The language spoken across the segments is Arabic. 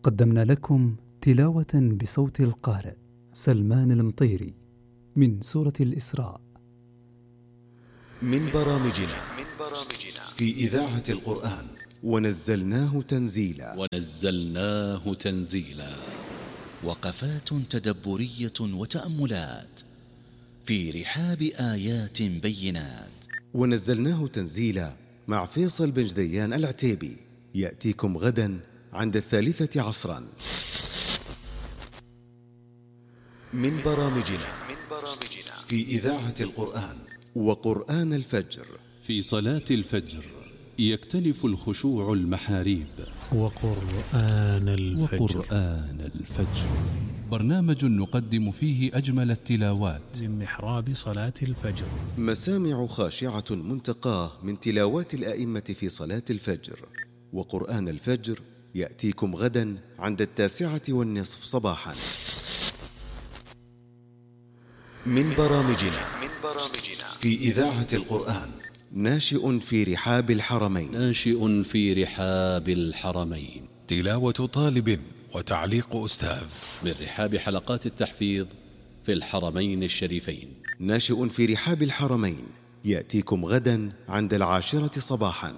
قدمنا لكم تلاوة بصوت القارئ سلمان المطيري من سورة الإسراء من برامجنا في إذاعة القرآن. ونزلناه تنزيلا وقفات تدبرية وتأملات في رحاب آيات بينات. ونزلناه تنزيلا مع فيصل بن جديان العتيبي، يأتيكم غدا عند 3 عصرا. من برامجنا في إذاعة القرآن. وقرآن الفجر. في صلاة الفجر يختلف الخشوع المحاريب. وقرآن الفجر برنامج نقدم فيه أجمل التلاوات من محراب صلاة الفجر. مسامع خاشعة منتقاه من تلاوات الآئمة في صلاة الفجر. وقرآن الفجر يأتيكم غدا عند 9:30 صباحا. من برامجنا في إذاعة القرآن. ناشئ في رحاب الحرمين. تلاوة طالب وتعليق أستاذ من رحاب حلقات التحفيظ في الحرمين الشريفين. ناشئ في رحاب الحرمين يأتيكم غدا عند 10 صباحا.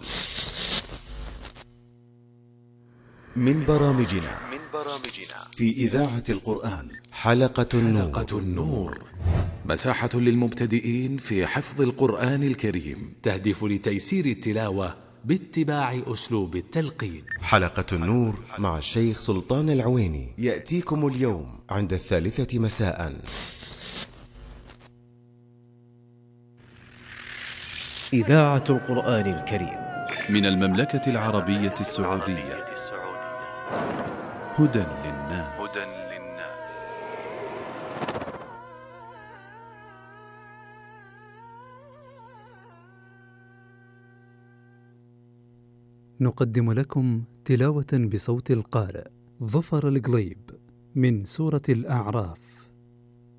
من برامجنا في إذاعة القرآن. حلقة النور. مساحة للمبتدئين في حفظ القرآن الكريم، تهدف لتيسير التلاوة باتباع أسلوب التلقين. حلقة النور مع الشيخ سلطان العويني يأتيكم اليوم عند 3 مساء. إذاعة القرآن الكريم من المملكة العربية السعودية. هدى للناس. نقدم لكم تلاوة بصوت القارئ ظفر القليب من سورة الأعراف.